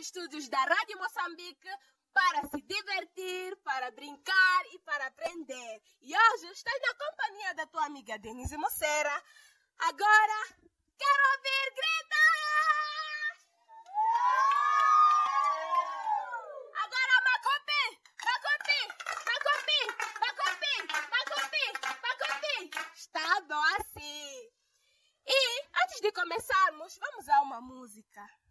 estúdios da Rádio Moçambique para se divertir, para brincar e para aprender. E hoje estás na companhia da tua amiga Denise Mocera. Agora, quero ouvir gritos! Agora, Macopi! Está bom assim. E, antes de começarmos, vamos a uma música.